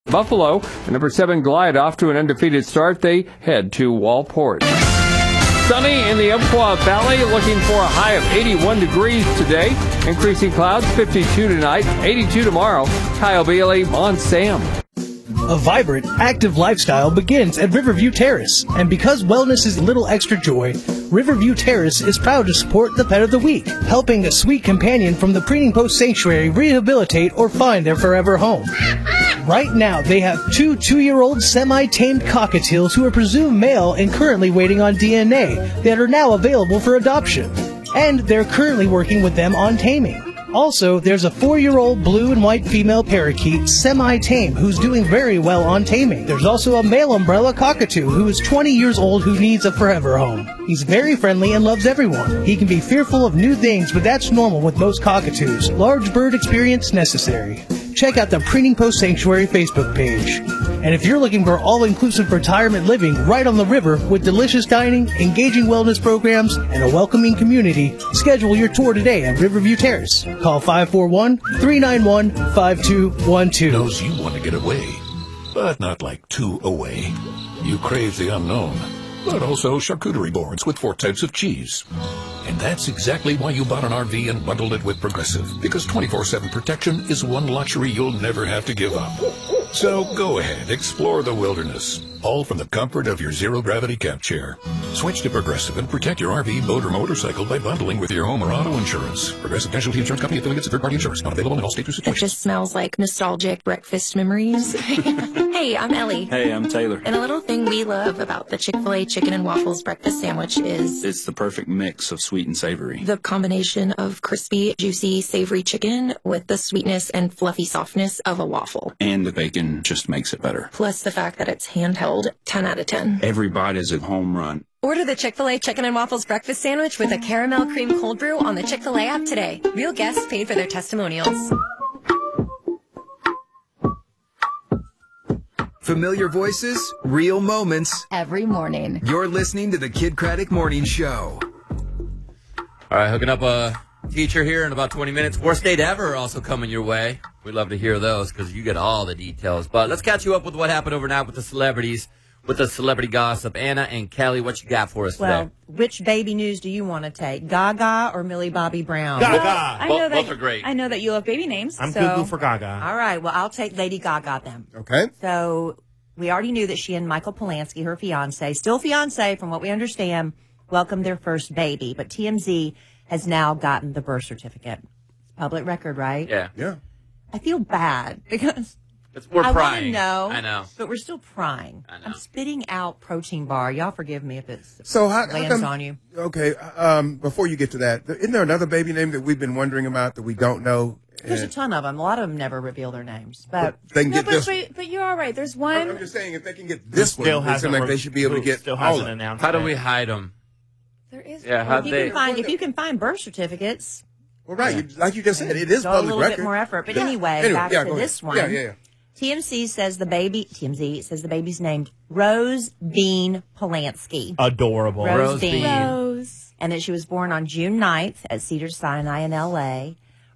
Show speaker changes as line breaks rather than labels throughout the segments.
Buffalo, the number 7 Glide off to an undefeated start. They head to Wallport. Sunny in the Umpqua Valley, looking for a high of 81 degrees today. Increasing clouds, 52 tonight, 82 tomorrow. Kyle Bailey on Sam.
A vibrant, active lifestyle begins at Riverview Terrace, and because wellness is a little extra joy, Riverview Terrace is proud to support the Pet of the Week, helping a sweet companion from the Preening Post Sanctuary rehabilitate or find their forever home. Right now, they have two 2-year-old semi-tamed cockatiels who are presumed male and currently waiting on DNA that are now available for adoption. And they're currently working with them on taming. Also, there's a 4-year-old blue and white female parakeet, semi-tame, who's doing very well on taming. There's also a male umbrella cockatoo who is 20 years old who needs a forever home. He's very friendly and loves everyone. He can be fearful of new things, but that's normal with most cockatoos. Large bird experience necessary. Check out the Preening Post Sanctuary Facebook page. And if you're looking for all-inclusive retirement living right on the river with delicious dining, engaging wellness programs, and a welcoming community, schedule your tour today at Riverview Terrace. Call 541-391-5212.
Knows you want to get away, but not like too away. You crave the unknown, but also charcuterie boards with 4 types of cheese. And that's exactly why you bought an RV and bundled it with Progressive, because 24/7 protection is one luxury you'll never have to give up. So go ahead, explore the wilderness, all from the comfort of your zero-gravity camp chair. Switch to Progressive and protect your RV, boat, or motorcycle by bundling with your home or auto insurance. Progressive Casualty Insurance Company affiliates of third-party insurance. Not available in all states or
It
situations.
just smells like nostalgic breakfast memories. Hey, I'm Ellie.
Hey, I'm Taylor.
And a little thing we love about the Chick-fil-A chicken and waffles breakfast sandwich is
It's the perfect mix of sweet and savory.
the combination of crispy, juicy, savory chicken with the sweetness and fluffy softness of a waffle.
And the bacon just makes it better.
Plus the fact that it's handheld, 10 out of 10.
Every bite is a home run.
Order the Chick-fil-A Chicken and Waffles Breakfast Sandwich with a caramel cream cold brew on the Chick-fil-A app today. Real guests paid for their testimonials.
Familiar voices, real moments.
Every morning.
You're listening to the Kid Craddock Morning Show.
All right, hooking up a teacher here in about 20 minutes. Worst date ever also coming your way. We'd love to hear those because you get all the details. But let's catch you up with what happened overnight with the celebrities, with the celebrity gossip. Anna and Kelly, what you got for us today?
Which baby news do you want to take, Gaga or Millie Bobby Brown?
Gaga.
Both are great.
I know that you love baby names. I'm cuckoo for Gaga.
All right, well, I'll take Lady Gaga then.
Okay.
So we already knew that she and Michael Polanski, her fiance, still fiance from what we understand, welcomed their first baby. But TMZ has now gotten the birth certificate. It's public record, right?
Yeah.
I feel bad because
We're
I want to
prying.
know.
I know.
But we're still prying.
I know.
I'm spitting out protein bar. Y'all forgive me if it's
So how
lands
come,
on you.
Okay, before you get to that, isn't there another baby name that we've been wondering about that we don't know?
There's a ton of them. A lot of them never reveal their names. But
they can get this.
But you're all right. There's one.
I'm just saying, if they can get this one,
Still
it seems
hasn't
like they should be able to get
still
all
hasn't
of them.
announced.
How do
it.
we hide them?
There is.
Yeah,
Well,
how'd they?
if you can find birth certificates,
Well, right, like you just said, it is
go a
public
little
record.
bit more effort. But
Yeah.
anyway, back
yeah,
to
go
this
ahead.
one.
Yeah.
TMZ says the baby's named Rose Bean Polanski.
Adorable.
Rose Bean.
Rose.
And that she was born on June 9th at Cedars-Sinai in L.A.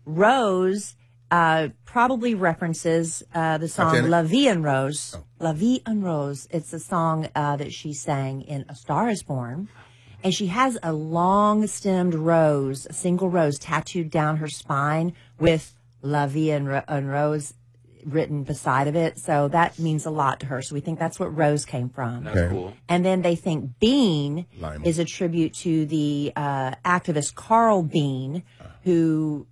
Rose probably references the song
Titanic?
La Vie en Rose. La Vie en Rose. It's a song that she sang in A Star is Born. And she has a long-stemmed rose, a single rose, tattooed down her spine with La Vie en Rose written beside of it. So that means a lot to her. So we think that's what Rose came from.
That's cool.
And then they think Bean
Lima.
is a tribute to the activist Carl Bean, who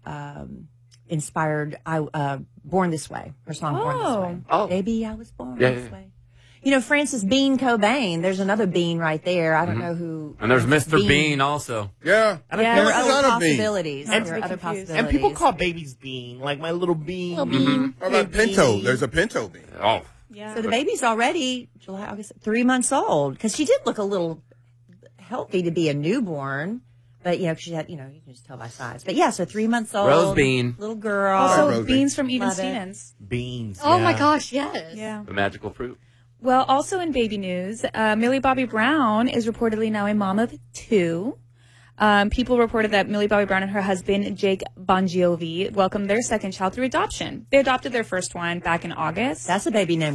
inspired Born This Way, her song Born This Way.
Oh.
Baby, I was born
Yeah,
this
yeah.
way. You know, Francis Bean Cobain, there's another Bean right there. I don't know who.
And there's
Francis
Mr. Bean also.
Yeah.
Yeah, there are
Son
other
of Bean.
possibilities.
And-
There are other possibilities.
And people call babies Bean, like my little Bean.
How about Pinto? There's a Pinto bean.
Oh.
Yeah.
So the baby's already July, August, 3 months old because she did look a little healthy to be a newborn, but you know, 'cause she had, you can just tell by size. But yeah, so 3 months old,
Rose Bean.
little girl.
Also,
Rose
Beans from Even
Love it.
Stevens. Beans.
Oh
yeah.
my gosh, yes.
Yeah.
The magical fruit.
Well, also in baby news, Millie Bobby Brown is reportedly now a mom of 2. People reported that Millie Bobby Brown and her husband, Jake Bongiovi, welcomed their second child through adoption. They adopted their first one back in August.
That's a baby name.